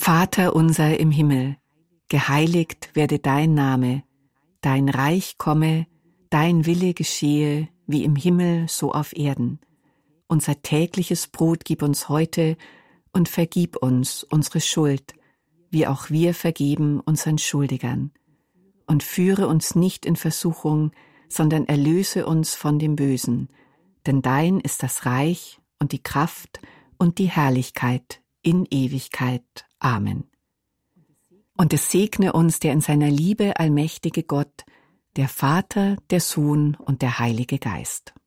Vater unser im Himmel, geheiligt werde dein Name, dein Reich komme, dein Wille geschehe, wie im Himmel so auf Erden. Unser tägliches Brot gib uns heute und vergib uns unsere Schuld, wie auch wir vergeben unseren Schuldigern. Und führe uns nicht in Versuchung, sondern erlöse uns von dem Bösen. Denn dein ist das Reich und die Kraft und die Herrlichkeit in Ewigkeit. Amen. Und es segne uns der in seiner Liebe allmächtige Gott, der Vater, der Sohn und der Heilige Geist.